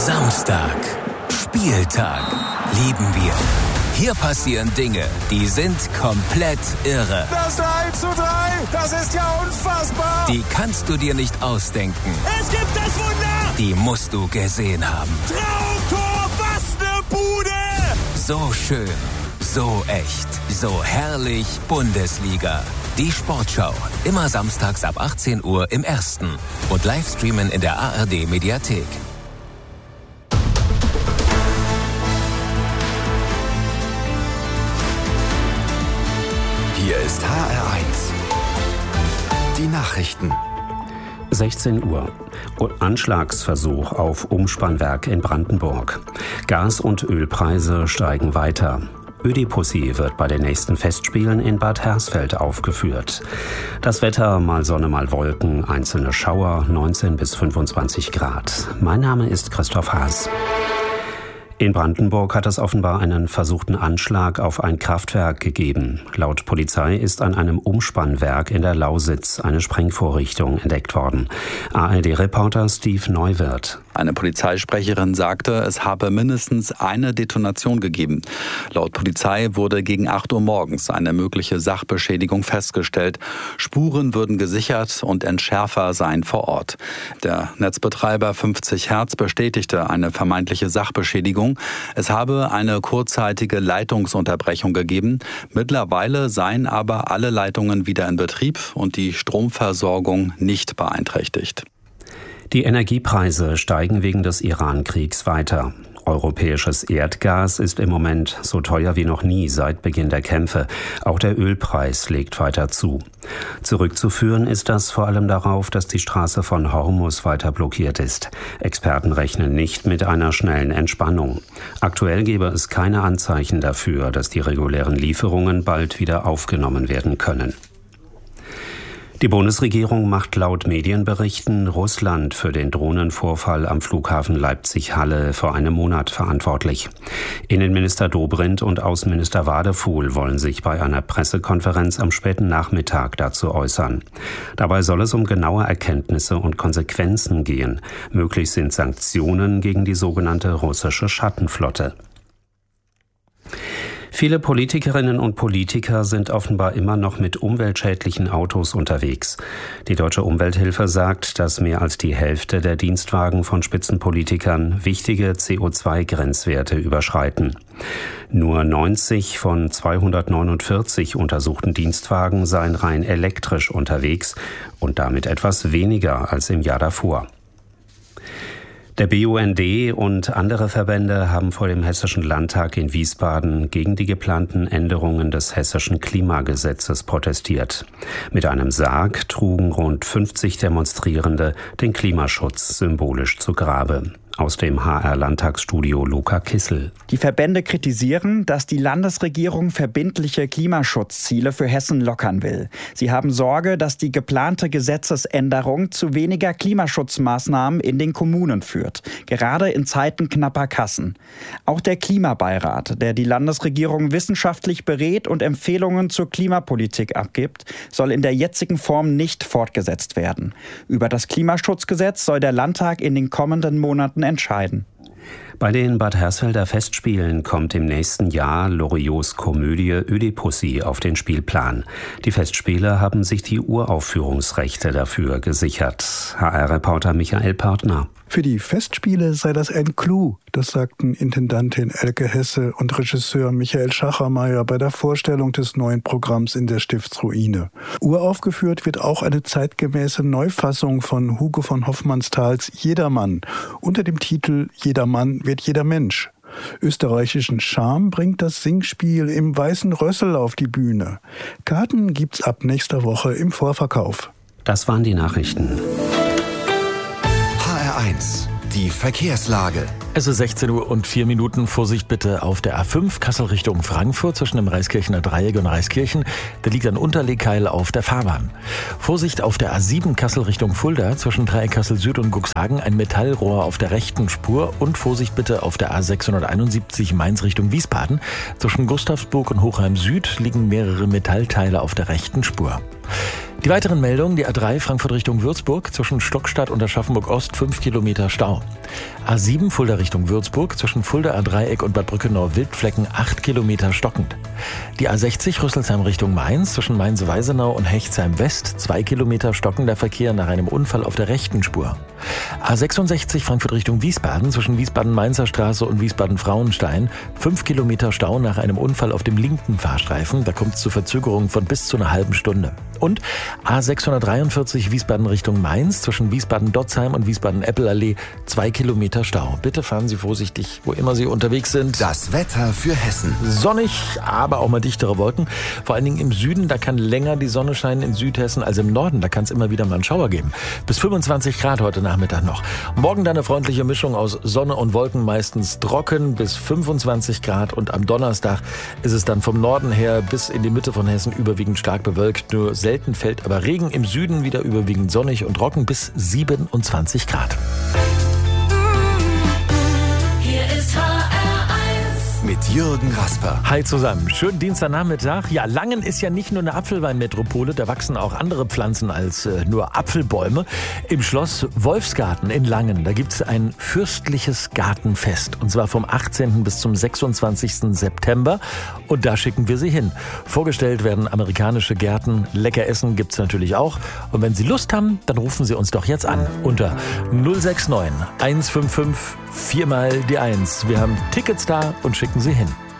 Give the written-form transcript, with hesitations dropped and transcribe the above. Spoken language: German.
Samstag. Spieltag. Lieben wir. Hier passieren Dinge, die sind komplett irre. Das 3:3, das ist ja unfassbar. Die kannst du dir nicht ausdenken. Es gibt das Wunder. Die musst du gesehen haben. Traumtor, was eine Bude. So schön, so echt, so herrlich Bundesliga. Die Sportschau, immer samstags ab 18 Uhr im Ersten und Livestreamen in der ARD-Mediathek. Hier ist HR1. Die Nachrichten. 16 Uhr. Anschlagsversuch auf Umspannwerk in Brandenburg. Gas- und Ölpreise steigen weiter. Ödipussy wird bei den nächsten Festspielen in Bad Hersfeld aufgeführt. Das Wetter, mal Sonne, mal Wolken, einzelne Schauer, 19 bis 25 Grad. Mein Name ist Christoph Haas. In Brandenburg hat es offenbar einen versuchten Anschlag auf ein Kraftwerk gegeben. Laut Polizei ist an einem Umspannwerk in der Lausitz eine Sprengvorrichtung entdeckt worden. ARD-Reporter Steve Neuwirth. Eine Polizeisprecherin sagte, es habe mindestens eine Detonation gegeben. Laut Polizei wurde gegen 8 Uhr morgens eine mögliche Sachbeschädigung festgestellt. Spuren würden gesichert und Entschärfer seien vor Ort. Der Netzbetreiber 50 Hertz bestätigte eine vermeintliche Sachbeschädigung. Es habe eine kurzzeitige Leitungsunterbrechung gegeben. Mittlerweile seien aber alle Leitungen wieder in Betrieb und die Stromversorgung nicht beeinträchtigt. Die Energiepreise steigen wegen des Iran-Kriegs weiter. Europäisches Erdgas ist im Moment so teuer wie noch nie seit Beginn der Kämpfe. Auch der Ölpreis legt weiter zu. Zurückzuführen ist das vor allem darauf, dass die Straße von Hormuz weiter blockiert ist. Experten rechnen nicht mit einer schnellen Entspannung. Aktuell gebe es keine Anzeichen dafür, dass die regulären Lieferungen bald wieder aufgenommen werden können. Die Bundesregierung macht laut Medienberichten Russland für den Drohnenvorfall am Flughafen Leipzig-Halle vor einem Monat verantwortlich. Innenminister Dobrindt und Außenminister Wadefuhl wollen sich bei einer Pressekonferenz am späten Nachmittag dazu äußern. Dabei soll es um genaue Erkenntnisse und Konsequenzen gehen. Möglich sind Sanktionen gegen die sogenannte russische Schattenflotte. Viele Politikerinnen und Politiker sind offenbar immer noch mit umweltschädlichen Autos unterwegs. Die Deutsche Umwelthilfe sagt, dass mehr als die Hälfte der Dienstwagen von Spitzenpolitikern wichtige CO2-Grenzwerte überschreiten. Nur 90 von 249 untersuchten Dienstwagen seien rein elektrisch unterwegs und damit etwas weniger als im Jahr davor. Der BUND und andere Verbände haben vor dem Hessischen Landtag in Wiesbaden gegen die geplanten Änderungen des Hessischen Klimagesetzes protestiert. Mit einem Sarg trugen rund 50 Demonstrierende den Klimaschutz symbolisch zu Grabe. Aus dem HR-Landtagsstudio Luca Kissel. Die Verbände kritisieren, dass die Landesregierung verbindliche Klimaschutzziele für Hessen lockern will. Sie haben Sorge, dass die geplante Gesetzesänderung zu weniger Klimaschutzmaßnahmen in den Kommunen führt, gerade in Zeiten knapper Kassen. Auch der Klimabeirat, der die Landesregierung wissenschaftlich berät und Empfehlungen zur Klimapolitik abgibt, soll in der jetzigen Form nicht fortgesetzt werden. Über das Klimaschutzgesetz soll der Landtag in den kommenden Monaten entscheiden. Bei den Bad Hersfelder Festspielen kommt im nächsten Jahr Loriots Komödie Ödipussy auf den Spielplan. Die Festspiele haben sich die Uraufführungsrechte dafür gesichert. HR-Reporter Michael Partner. Für die Festspiele sei das ein Clou, das sagten Intendantin Elke Hesse und Regisseur Michael Schachermeier bei der Vorstellung des neuen Programms in der Stiftsruine. Uraufgeführt wird auch eine zeitgemäße Neufassung von Hugo von Hofmannsthals Jedermann unter dem Titel Jedermann wird jeder Mensch. Österreichischen Charme bringt das Singspiel im Weißen Rössel auf die Bühne. Karten gibt's ab nächster Woche im Vorverkauf. Das waren die Nachrichten. HR1, die Verkehrslage. Es ist 16:04 Uhr. Vorsicht bitte auf der A5 Kassel Richtung Frankfurt zwischen dem Reiskirchener Dreieck und Reiskirchen. Da liegt ein Unterlegkeil auf der Fahrbahn. Vorsicht auf der A7 Kassel Richtung Fulda zwischen Dreieck Kassel Süd und Cuxhagen ein Metallrohr auf der rechten Spur. Und Vorsicht bitte auf der A671 Mainz Richtung Wiesbaden. Zwischen Gustavsburg und Hochheim Süd liegen mehrere Metallteile auf der rechten Spur. Die weiteren Meldungen, die A3 Frankfurt Richtung Würzburg zwischen Stockstadt und Aschaffenburg Ost 5 Kilometer Stau. A7 Fulda Richtung Würzburg zwischen Fulda Dreieck und Bad Brückenau Wildflecken 8 Kilometer stockend. Die A60 Rüsselsheim Richtung Mainz zwischen Mainz-Weisenau und Hechtsheim West 2 Kilometer stockender Verkehr nach einem Unfall auf der rechten Spur. A66 Frankfurt Richtung Wiesbaden zwischen Wiesbaden-Mainzer Straße und Wiesbaden-Frauenstein 5 Kilometer Stau nach einem Unfall auf dem linken Fahrstreifen. Da kommt es zu Verzögerungen von bis zu einer halben Stunde. Und A643 Wiesbaden Richtung Mainz zwischen Wiesbaden-Dotzheim und Wiesbaden-Eppelallee 2 Kilometer Stau. Bitte fahren Sie vorsichtig, wo immer Sie unterwegs sind. Das Wetter für Hessen. Sonnig, aber auch mal dichtere Wolken. Vor allen Dingen im Süden, da kann länger die Sonne scheinen in Südhessen als im Norden. Da kann es immer wieder mal einen Schauer geben. Bis 25 Grad heute Nachmittag noch. Morgen dann eine freundliche Mischung aus Sonne und Wolken, meistens trocken bis 25 Grad. Und am Donnerstag ist es dann vom Norden her bis in die Mitte von Hessen überwiegend stark bewölkt. Nur selten fällt aber Regen. Im Süden wieder überwiegend sonnig und trocken bis 27 Grad. Mit Jürgen Rasper. Hi zusammen, schönen Dienstagnachmittag. Ja, Langen ist ja nicht nur eine Apfelweinmetropole, da wachsen auch andere Pflanzen als nur Apfelbäume. Im Schloss Wolfsgarten in Langen, da gibt es ein fürstliches Gartenfest. Und zwar vom 18. bis zum 26. September. Und da schicken wir Sie hin. Vorgestellt werden amerikanische Gärten, lecker Essen gibt's natürlich auch. Und wenn Sie Lust haben, dann rufen Sie uns doch jetzt an unter 069 155 4 mal die 1. Wir haben Tickets da und schicken Sie hin.